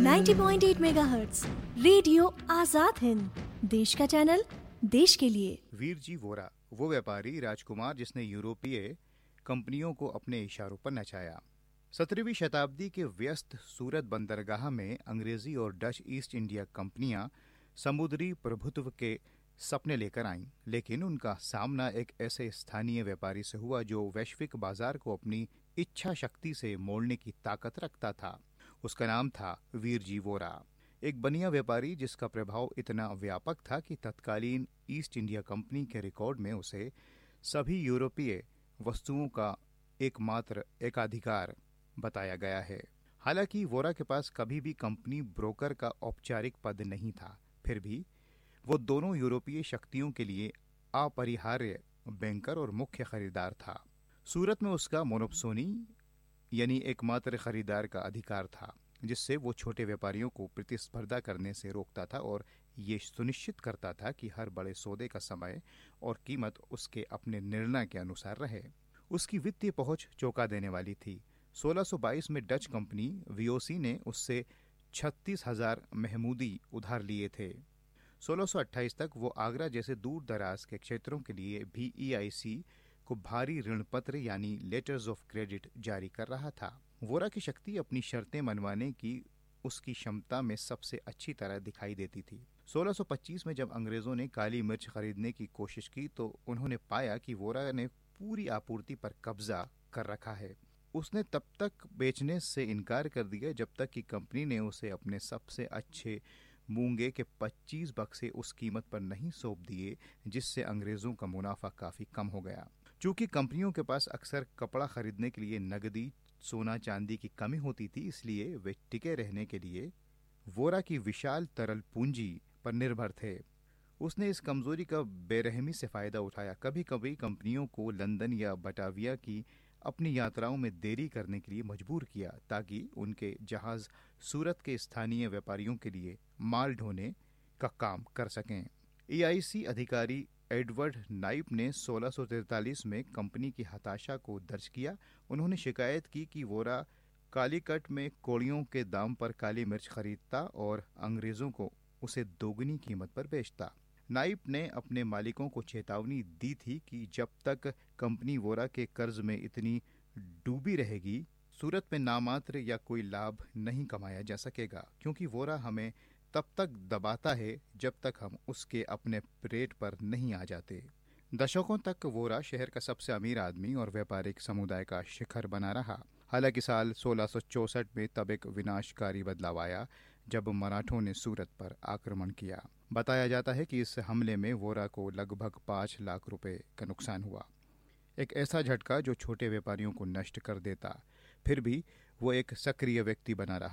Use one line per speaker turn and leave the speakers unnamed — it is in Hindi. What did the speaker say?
90.8 मेगाहर्ट्ज रेडियो आजाद हिंद, देश का चैनल, देश के लिए।
वीर जी वोरा वो व्यापारी राजकुमार जिसने यूरोपीय कंपनियों को अपने इशारों पर नचाया। 17वीं शताब्दी के व्यस्त सूरत बंदरगाह में अंग्रेजी और डच ईस्ट इंडिया कंपनियां समुद्री प्रभुत्व के सपने लेकर आईं, लेकिन उनका सामना एक ऐसे स्थानीय व्यापारी से हुआ जो वैश्विक बाजार को अपनी इच्छा शक्ति से मोड़ने की ताकत रखता था। उसका नाम था वीर जी वोरा, एक बनिया व्यापारी जिसका प्रभाव इतना व्यापक था कि तत्कालीन ईस्ट इंडिया कंपनी के रिकॉर्ड में उसे सभी यूरोपीय वस्तुओं का एकमात्र एकाधिकार बताया गया है। हालांकि वोरा के पास कभी भी कंपनी ब्रोकर का औपचारिक पद नहीं था, फिर भी वो दोनों यूरोपीय शक्तियों के लिए अपरिहार्य बैंकर और मुख्य खरीदार था। सूरत में उसका मोनोप्सोनी यानी एकमात्र खरीदार का अधिकार था, जिससे वो छोटे व्यापारियों को प्रतिस्पर्धा करने से रोकता था और ये सुनिश्चित करता था कि हर बड़े सौदे का समय और कीमत उसके अपने निर्णय के अनुसार रहे। उसकी वित्तीय पहुंच चौंका देने वाली थी। 1622 में डच कंपनी वीओसी ने उससे 36,000 महमूदी उधार लिए थे। 1628 तक वो आगरा जैसे दूर दराज के क्षेत्रों के लिए भी ईआईसी को भारी ऋण पत्र यानी लेटर्स ऑफ क्रेडिट जारी कर रहा था। वोरा की शक्ति अपनी शर्तें मनवाने की उसकी क्षमता में सबसे अच्छी तरह दिखाई देती थी। 1625 में जब अंग्रेजों ने काली मिर्च खरीदने की कोशिश की तो उन्होंने पाया कि वोरा ने पूरी आपूर्ति पर कब्जा कर रखा है। उसने तब तक बेचने से इनकार कर दिया जब तक कि कंपनी ने उसे अपने सबसे अच्छे मूंगे के 25 बक्से उस कीमत पर नहीं सौंप दिए, जिससे अंग्रेजों का मुनाफा काफी कम हो गया। चूंकि कंपनियों के पास अक्सर कपड़ा खरीदने के लिए नगदी सोना चांदी की कमी होती थी, इसलिए वे टिके रहने के लिए वोरा की विशाल तरल पूंजी पर निर्भर थे। उसने इस कमजोरी का बेरहमी से फायदा उठाया। कभी कभी कंपनियों को लंदन या बटाविया की अपनी यात्राओं में देरी करने के लिए मजबूर किया ताकि उनके जहाज सूरत के स्थानीय व्यापारियों के लिए माल ढोने का काम कर सकें। ईआईसी अधिकारी एडवर्ड नाइप ने 1643 में कंपनी की हताशा को दर्ज किया। उन्होंने शिकायत की कि वोरा कालीकट में कौड़ियों के दाम पर काली मिर्च खरीदता और अंग्रेजों को उसे दोगुनी कीमत पर बेचता। नाइप ने अपने मालिकों को चेतावनी दी थी कि जब तक कंपनी वोरा के कर्ज में इतनी डूबी रहेगी, सूरत में नामात्र या कोई लाभ नहीं कमाया जा सकेगा, क्योंकि वोरा हमें तब तक दबाता है जब तक हम उसके अपने रेट पर नहीं आ जाते। दशकों तक वोरा शहर का सबसे अमीर आदमी और व्यापारिक समुदाय का शिखर बना रहा। हालांकि साल 1664 में तब एक विनाशकारी बदलाव आया जब मराठों ने सूरत पर आक्रमण किया। बताया जाता है कि इस हमले में वोरा को लगभग 5 लाख रुपए का नुकसान हुआ, एक ऐसा झटका जो छोटे व्यापारियों को नष्ट कर देता। फिर भी वो एक सक्रिय व्यक्ति बना रहा।